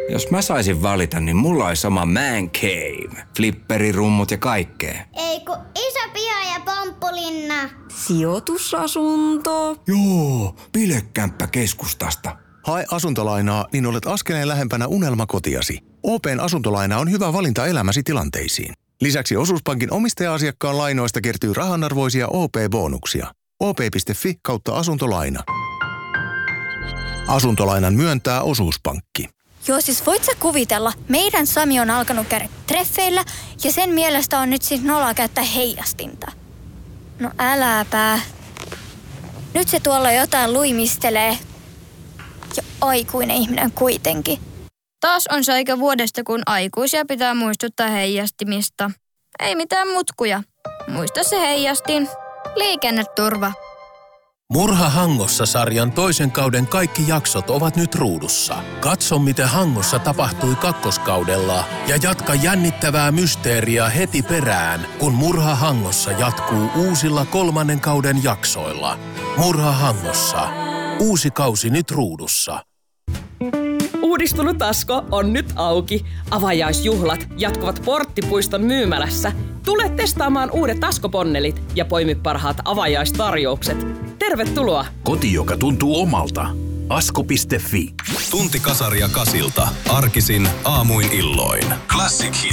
Jos mä saisin valita, niin mulla olisi oma man cave. Flipperirummut ja kaikkea. Ei kun iso piha ja pomppulinna. Sijoitusasunto. Joo, bilekämppä keskustasta. Hae asuntolainaa, niin olet askeleen lähempänä unelmakotiasi. OP:n asuntolaina on hyvä valinta elämäsi tilanteisiin. Lisäksi Osuuspankin omistaja-asiakkaan lainoista kertyy rahanarvoisia OP-bonuksia. op.fi/asuntolaina. Asuntolainan myöntää Osuuspankki. Joo, siis voit sä kuvitella, meidän Sami on alkanut käydä treffeillä ja sen mielestä on nyt siis noloa käyttää heijastinta. No äläpä. Nyt se tuolla jotain luimistelee. Ja aikuinen ihminen kuitenkin. Taas on se aika vuodesta, kun aikuisia pitää muistuttaa heijastimista. Ei mitään mutkuja. Muista se heijastin. Liikenneturva. Murha Hangossa-sarjan toisen kauden kaikki jaksot ovat nyt ruudussa. Katso, miten Hangossa tapahtui kakkoskaudella ja jatka jännittävää mysteeriä heti perään, kun Murha Hangossa jatkuu uusilla 3. kauden jaksoilla. Murha Hangossa. Uusi kausi nyt ruudussa. Uudistunut Asko on nyt auki. Avajaisjuhlat jatkuvat Porttipuiston myymälässä. Tule testaamaan uudet Asko-ponnelit ja poimi parhaat avajaistarjoukset. Tervetuloa! Koti, joka tuntuu omalta. Asko.fi. Tunti kasaria Kasilta. Arkisin aamuin illoin. Classic Hit.